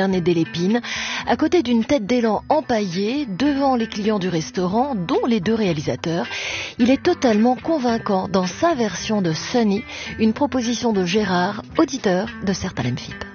moderne et d'Élépine, à côté d'une tête d'élan empaillée, devant les clients du restaurant, dont les deux réalisateurs. Il est totalement convaincant dans sa version de Sunny, une proposition de Gérard, auditeur de Certes Alemfip.